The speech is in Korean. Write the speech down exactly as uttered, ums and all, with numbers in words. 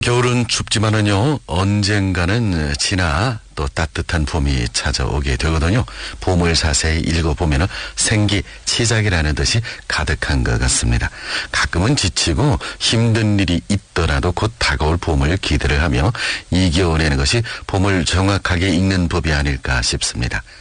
겨울은 춥지만은요, 언젠가는 지나 또 따뜻한 봄이 찾아오게 되거든요. 봄을 자세히 읽어보면 생기, 시작이라는 듯이 가득한 것 같습니다. 가끔은 지치고 힘든 일이 있더라도 곧 다가올 봄을 기대를 하며 이겨내는 것이 봄을 정확하게 읽는 법이 아닐까 싶습니다.